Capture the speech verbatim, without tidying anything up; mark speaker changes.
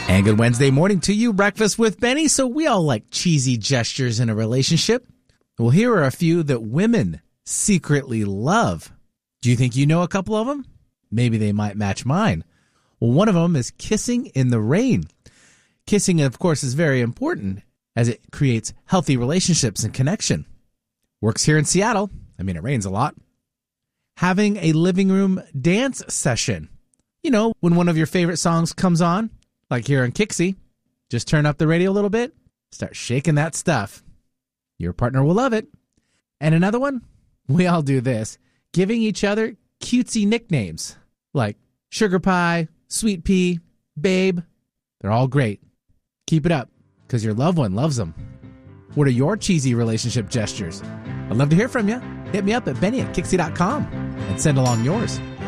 Speaker 1: And good Wednesday morning to you, Breakfast with Benny. So we all like cheesy gestures in a relationship. Well, here are a few that women secretly love. Do you think you know a couple of them? Maybe they might match mine. Well, one of them is kissing in the rain. Kissing, of course, is very important as it creates healthy relationships and connection. Works here in Seattle. I mean, it rains a lot. Having a living room dance session. You know, when one of your favorite songs comes on, like here on Kixie, just turn up the radio a little bit, start shaking that stuff. Your partner will love it. And another one, we all do this, giving each other cutesy nicknames like Sugar Pie, Sweet Pea, Babe. They're all great. Keep it up, because your loved one loves them. What are your cheesy relationship gestures? I'd love to hear from you. Hit me up at benny at kixie dot com and send along yours.